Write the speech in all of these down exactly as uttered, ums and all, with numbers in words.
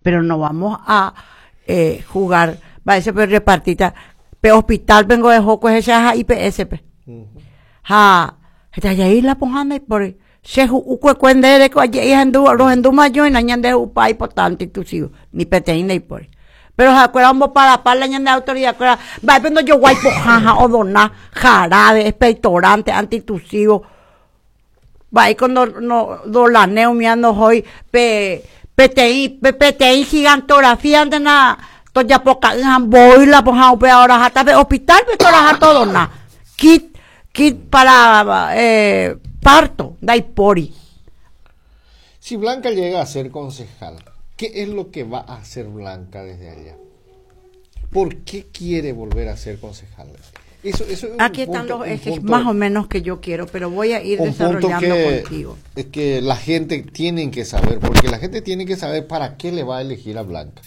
pero no vamos a eh, jugar, va a ser repartita, pe hospital vengo de Joco, ese es I P S, pe. Ha, está ahí la pojana y por se ukwe cuende de que allí hendu los hendu mayo y nañan de upai potente inclusive ni peteina y por pero se acuerdan para para la de autoridad va pero yo guay pojaja o dona jarabe expectorante antitusivo va y cuando no do la neumiando hoy pe petein pe petein gigantografía de na toya poca boy la poja pe ahora hasta de hospital pe todas todo na kit kit para eh parto, daipori. Si Blanca llega a ser concejal, ¿qué es lo que va a hacer Blanca desde allá? ¿Por qué quiere volver a ser concejal? Eso, eso es Aquí punto, están los ejes punto, más o menos que yo quiero, pero voy a ir desarrollando que, contigo. Es que la gente tiene que saber, porque la gente tiene que saber para qué le va a elegir a Blanca.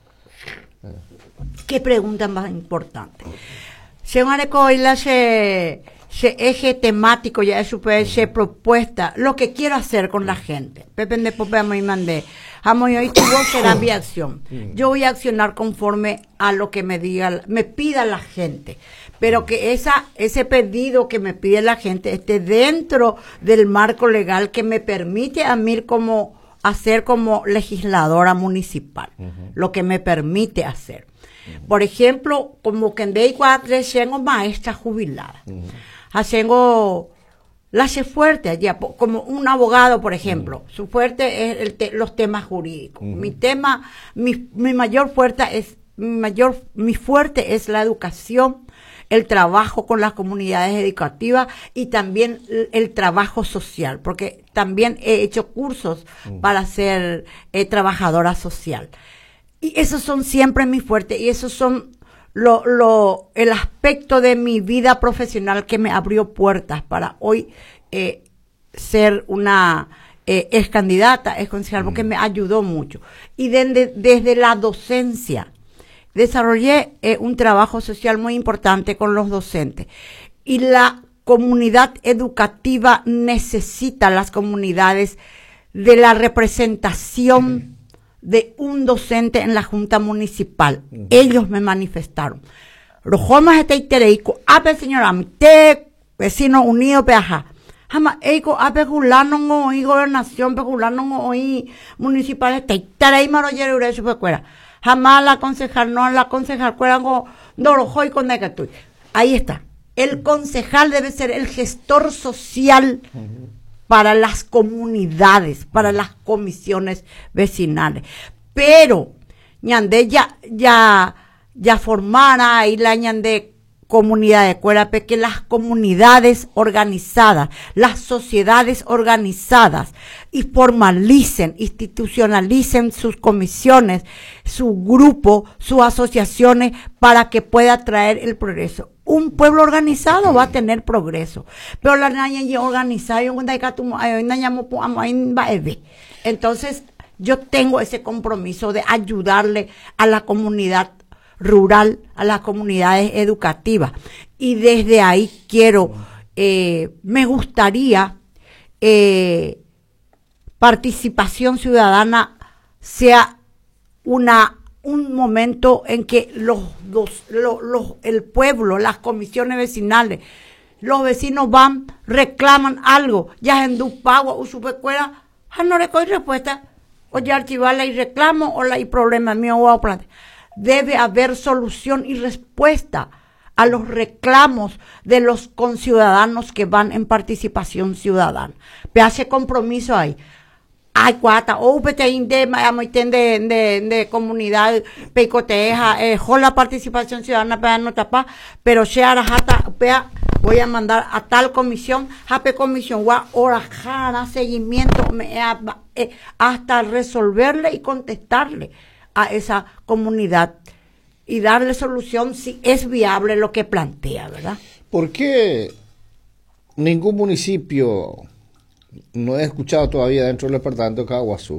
¿Qué pregunta más importante? Según Arecoila se... se eje temático ya es super se propuesta lo que quiero hacer con la gente Pepe de Pope me mandé amo hoy tuvo será mi acción yo voy a accionar conforme a lo que me diga me pida la gente pero que esa ese pedido que me pide la gente esté dentro del marco legal que me permite a mí como hacer como legisladora municipal uh-huh. Lo que me permite hacer uh-huh. Por ejemplo como que en de cuatro tengo maestra jubilada uh-huh. Haciendo la sé fuerte allá, como un abogado, por ejemplo. Uh-huh. Su fuerte es el te, los temas jurídicos. Uh-huh. Mi tema, mi, mi mayor fuerte es, mi mayor, mi fuerte es la educación, el trabajo con las comunidades educativas y también el, el trabajo social, porque también he hecho cursos uh-huh. Para ser eh, trabajadora social. Y esos son siempre mis fuertes y esos son Lo, lo, el aspecto de mi vida profesional que me abrió puertas para hoy eh, ser una eh, ex candidata, ex concejal, mm. Porque me ayudó mucho. Y de, de, desde la docencia desarrollé eh, un trabajo social muy importante con los docentes. Y la comunidad educativa necesita, las comunidades, de la representación mm. de un docente en la Junta Municipal. Uh-huh. Ellos me manifestaron. Los jóvenes de Teitereico, ape señora, te vecino unido peaja. Jama, eiko ape gulano no y gobernación, pe gulano no y municipales, Teiterei maroyero ure su pecuera. Jamás la concejal, no la concejal, cuerango, dorojoy con negatui. Ahí está. El concejal debe ser el gestor social. Uh-huh. Para las comunidades, para las comisiones vecinales. Pero, ñande ya, ya, ya formara y la ñande comunidad de Cuerape, que las comunidades organizadas, las sociedades organizadas, y formalicen, institucionalicen sus comisiones, su grupo, sus asociaciones, para que pueda traer el progreso. Un pueblo organizado va a tener progreso, pero la niña ya organizada, entonces yo tengo ese compromiso de ayudarle a la comunidad rural, a las comunidades educativas, y desde ahí quiero, eh, me gustaría eh, participación ciudadana sea una un momento en que los, los, los, los, el pueblo, las comisiones vecinales, los vecinos van, reclaman algo, ya en Dupagua o Supecuera, no le doy respuesta, o ya archivarla y reclamo, o la y problema mío, o plante. Debe haber solución y respuesta a los reclamos de los conciudadanos que van en participación ciudadana. Pe hace compromiso ahí. Ay, cuata, o petein de, de, de, de comunidad, pecoteja, eh, con la participación ciudadana, para no tapar, pero se arajata, pea, voy a mandar a tal comisión, jape comisión, gua, orajara, seguimiento, me, eh, hasta resolverle y contestarle a esa comunidad y darle solución si es viable lo que plantea, ¿verdad? ¿Por qué ningún municipio, no he escuchado todavía dentro del departamento de Caguazú,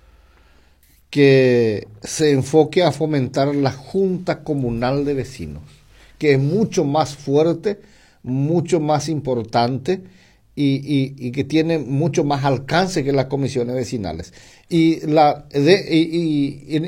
que se enfoque a fomentar la Junta Comunal de Vecinos, que es mucho más fuerte, mucho más importante y, y, y que tiene mucho más alcance que las comisiones vecinales? Y la de y, y,